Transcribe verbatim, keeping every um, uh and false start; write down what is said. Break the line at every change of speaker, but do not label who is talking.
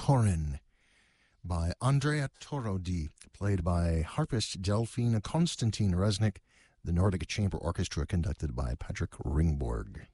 Torin by Andrea Torodi, played by harpist Delphine Konstantin Resnick, the Nordic Chamber Orchestra conducted by Patrick Ringborg.